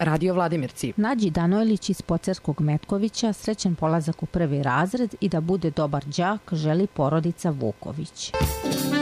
Radio Vladimirci. Nađi Danojlić iz Pocerskog Metkovića, srećan polazak u 1. razred i da bude dobar đak želi porodica Vuković.